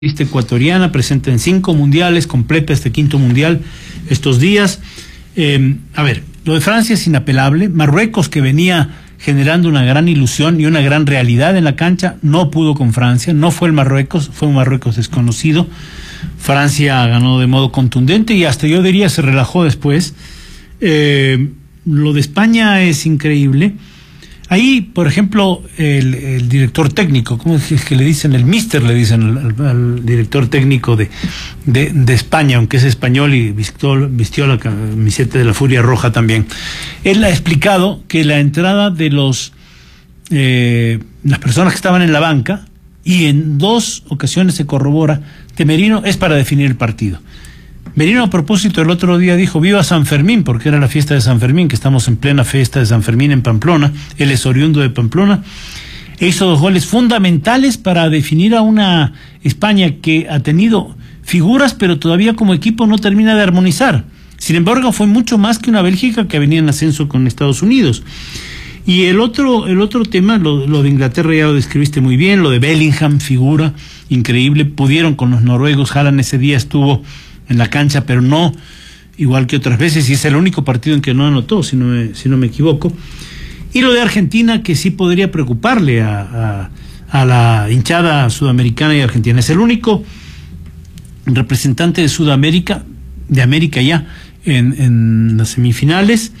Ecuatoriana, presente en 5 mundiales, completa este 5º mundial estos días. A ver, lo de Francia es inapelable. Marruecos, que venía generando una gran ilusión y una gran realidad en la cancha, no pudo con Francia, no fue el Marruecos, fue un Marruecos desconocido. Francia ganó de modo contundente y hasta yo diría se relajó después. Lo de España es increíble. Ahí, por ejemplo, el director técnico, ¿cómo es que le dicen? El míster le dicen al director técnico de España, aunque es español y vistió la camiseta de la Furia Roja también. Él ha explicado que la entrada de las personas que estaban en la banca, y en 2 ocasiones se corrobora, de Merino es para definir el partido. Merino, a propósito, el otro día dijo viva San Fermín, porque era la fiesta de San Fermín, que estamos en plena fiesta de San Fermín en Pamplona. Él es oriundo de Pamplona e hizo 2 goles fundamentales para definir a una España que ha tenido figuras, pero todavía como equipo no termina de armonizar. Sin embargo, fue mucho más que una Bélgica que venía en ascenso con Estados Unidos. Y el otro tema, lo de Inglaterra ya lo describiste muy bien, lo de Bellingham, figura increíble. Pudieron con los noruegos. Haaland ese día estuvo en la cancha, pero no igual que otras veces, y es el único partido en que no anotó, si no me equivoco. Y lo de Argentina, que sí podría preocuparle a la hinchada sudamericana y argentina. Es el único representante de Sudamérica, de América ya, en las semifinales,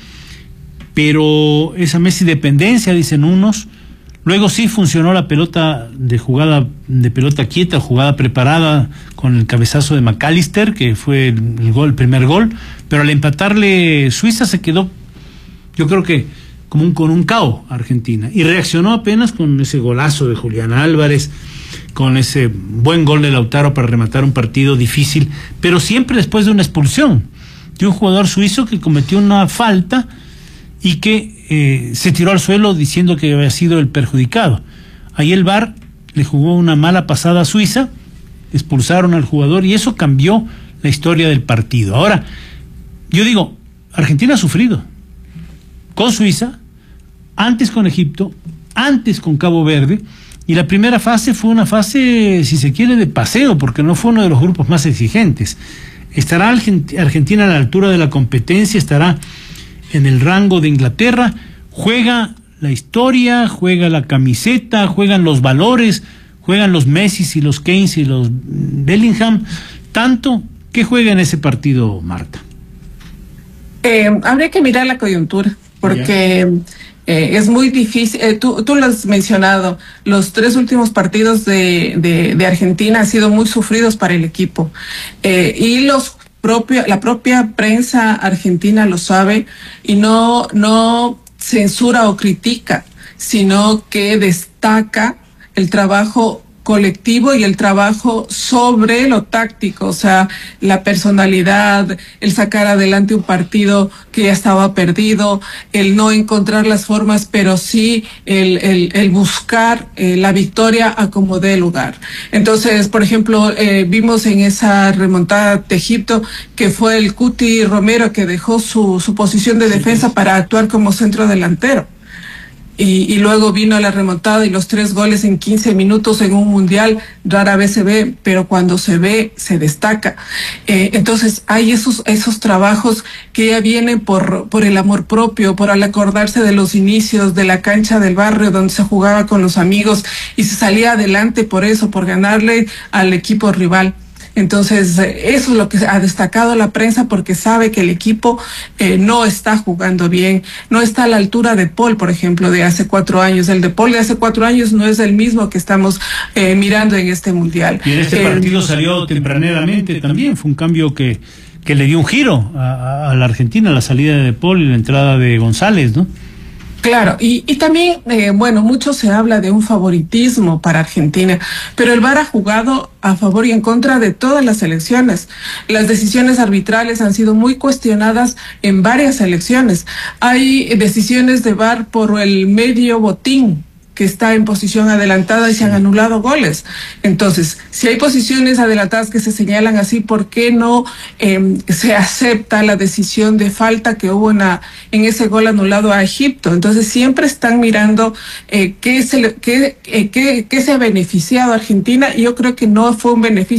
pero esa Messi dependencia, dicen unos. Luego sí funcionó la pelota de pelota quieta, jugada preparada con el cabezazo de McAllister, que fue el primer gol, pero al empatarle Suiza se quedó, yo creo que con un cao Argentina, y reaccionó apenas con ese golazo de Julián Álvarez, con ese buen gol de Lautaro para rematar un partido difícil, pero siempre después de una expulsión de un jugador suizo que cometió una falta y que se tiró al suelo diciendo que había sido el perjudicado. Ahí el VAR le jugó una mala pasada a Suiza, expulsaron al jugador y eso cambió la historia del partido. Ahora, yo digo, Argentina ha sufrido con Suiza, antes con Egipto, antes con Cabo Verde, y la primera fase fue una fase, si se quiere, de paseo, porque no fue uno de los grupos más exigentes. ¿Estará Argentina a la altura de la competencia? ¿Estará en el rango de Inglaterra? Juega la historia, juega la camiseta, juegan los valores, juegan los Messi y los Keynes y los Bellingham, tanto que juega en ese partido, Marta. Habría que mirar la coyuntura, porque es muy difícil. Tú lo has mencionado, los 3 últimos partidos de Argentina han sido muy sufridos para el equipo, y la propia prensa argentina lo sabe y no censura o critica, sino que destaca el trabajo colectivo y el trabajo sobre lo táctico, o sea, la personalidad, el sacar adelante un partido que ya estaba perdido, el no encontrar las formas, pero sí el buscar la victoria a como dé lugar. Entonces, por ejemplo, vimos en esa remontada de Egipto que fue el Cuti Romero que dejó su posición de defensa para actuar como centro delantero. Y luego vino la remontada y los 3 goles en 15 minutos en un mundial, rara vez se ve, pero cuando se ve, se destaca. Entonces hay esos trabajos que ya vienen por el amor propio, por al acordarse de los inicios de la cancha del barrio donde se jugaba con los amigos y se salía adelante por eso, por ganarle al equipo rival. Entonces, eso es lo que ha destacado la prensa, porque sabe que el equipo no está jugando bien, no está a la altura de Paul, por ejemplo, de hace 4 años. El de Paul de hace 4 años no es el mismo que estamos mirando en este mundial. Y en este partido salió tempraneramente también, fue un cambio que le dio un giro a la Argentina, la salida de Paul y la entrada de González, ¿no? Claro, y también, mucho se habla de un favoritismo para Argentina, pero el VAR ha jugado a favor y en contra de todas las selecciones. Las decisiones arbitrales han sido muy cuestionadas en varias selecciones. Hay decisiones de VAR por el medio botín que está en posición adelantada y se han anulado goles. Entonces, si hay posiciones adelantadas que se señalan así, ¿por qué no se acepta la decisión de falta que hubo en ese gol anulado a Egipto? Entonces, siempre están mirando qué se ha beneficiado a Argentina, y yo creo que no fue un beneficio